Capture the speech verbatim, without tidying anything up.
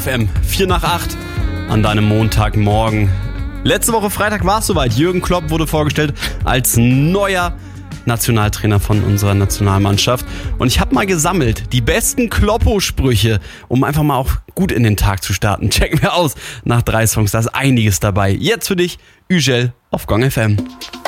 F M, vier nach acht an deinem Montagmorgen. Letzte Woche Freitag war es soweit. Jürgen Klopp wurde vorgestellt als neuer Nationaltrainer von unserer Nationalmannschaft. Und ich habe mal gesammelt, die besten Kloppo-Sprüche, um einfach mal auch gut in den Tag zu starten. Checken wir aus nach drei Songs, da ist einiges dabei. Jetzt für dich, Ügel auf Gong F M.